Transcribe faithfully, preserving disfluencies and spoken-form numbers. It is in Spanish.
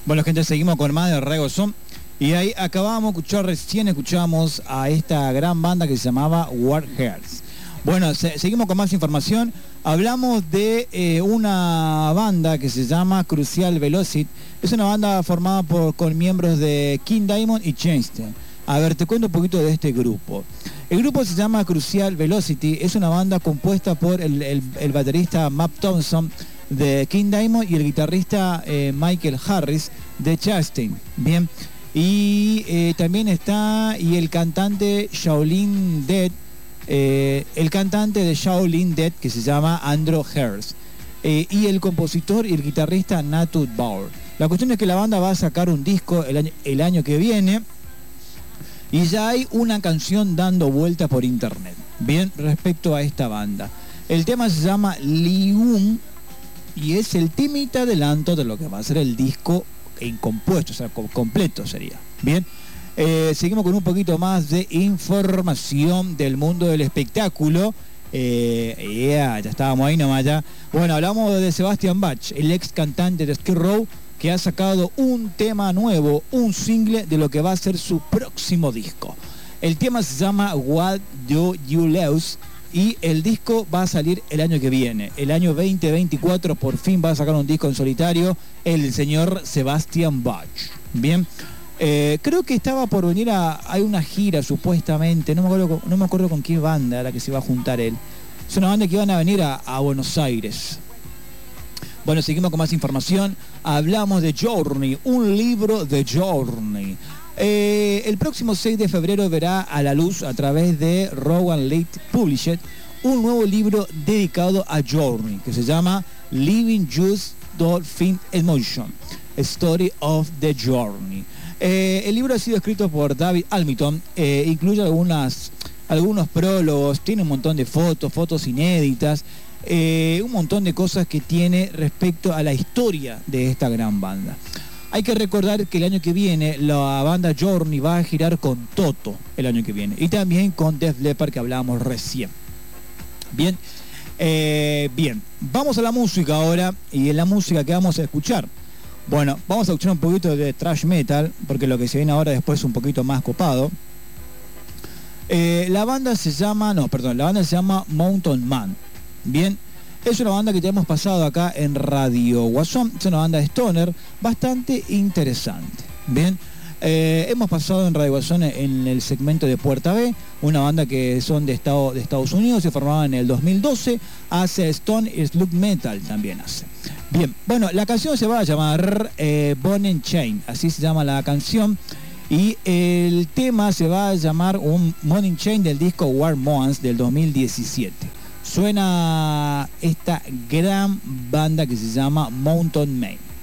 Bueno, gente, seguimos con más de Reggaeton. Y ahí acabamos de escuchar, recién escuchamos a esta gran banda que se llamaba War Hearts. Bueno, se, seguimos con más información. Hablamos de eh, una banda que se llama Crucial Velocity. Es una banda formada por, con miembros de King Diamond y Chastain. A ver, te cuento un poquito de este grupo. El grupo se llama Crucial Velocity. Es una banda compuesta por el, el, el baterista Matt Thompson de King Diamond y el guitarrista eh, Michael Harris de Chastain. Bien. Y eh, también está y el cantante Shaolin Dead, eh, el cantante de Shaolin Dead que se llama Andrew Herz, eh, y el compositor y el guitarrista Natu Bauer. La cuestión es que la banda va a sacar un disco el año, el año que viene y ya hay una canción dando vuelta por internet. Bien, respecto a esta banda. El tema se llama Liun y es el tímida adelanto de lo que va a ser el disco en compuesto, o sea, completo sería. Bien, eh, seguimos con un poquito más de información del mundo del espectáculo. Eh, yeah, ya estábamos ahí nomás ya. Bueno, hablamos de Sebastian Bach, el ex cantante de Skid Row, que ha sacado un tema nuevo, un single de lo que va a ser su próximo disco. El tema se llama What Do You Lose y el disco va a salir el año que viene. El año veinte veinticuatro por fin va a sacar un disco en solitario el señor Sebastian Bach. Bien, eh, creo que estaba por venir a... Hay una gira supuestamente, no me acuerdo, no me acuerdo con qué banda era la que se iba a juntar él. Es una banda que iban a venir a, a Buenos Aires. Bueno, seguimos con más información. Hablamos de Journey, un libro de Journey. Eh, el próximo seis de febrero verá a la luz a través de Rowan Leigh Publishing un nuevo libro dedicado a Journey que se llama Living Just Dolphin Emotion, A Story of the Journey. Eh, el libro ha sido escrito por David Hamilton, eh, incluye algunas, algunos prólogos, tiene un montón de fotos, fotos inéditas, eh, un montón de cosas que tiene respecto a la historia de esta gran banda. Hay que recordar que el año que viene la banda Journey va a girar con Toto el año que viene. Y también con Def Leppard que hablábamos recién. Bien, eh, bien. Vamos a la música ahora. Y en la música que vamos a escuchar. Bueno, vamos a escuchar un poquito de thrash metal. Porque lo que se viene ahora después es un poquito más copado. Eh, la banda se llama... No, perdón. La banda se llama Mountain Man. Bien. Es una banda que te hemos pasado acá en Radio Guasón. Es una banda de stoner bastante interesante. Bien, eh, hemos pasado en Radio Guasón en el segmento de Puerta B, una banda que son de, estado, de Estados Unidos, se formaba en el dos mil doce, hace stone y slug metal también hace. Bien, bueno, la canción se va a llamar eh, Bone and Chain, así se llama la canción. Y el tema se va a llamar un Morning Chain del disco War Moans del dos mil diecisiete. Suena esta gran banda que se llama Mountain Man.